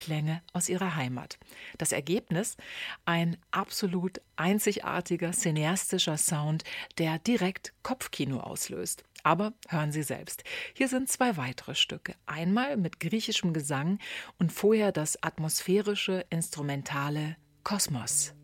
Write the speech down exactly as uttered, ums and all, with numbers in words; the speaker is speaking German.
Klänge aus ihrer Heimat. Das Ergebnis? Ein absolut einzigartiger cineastischer Sound, der direkt Kopfkino auslöst. Aber hören Sie selbst. Hier sind zwei weitere Stücke. Einmal mit griechischem Gesang und vorher das atmosphärische, instrumentale Kosmos.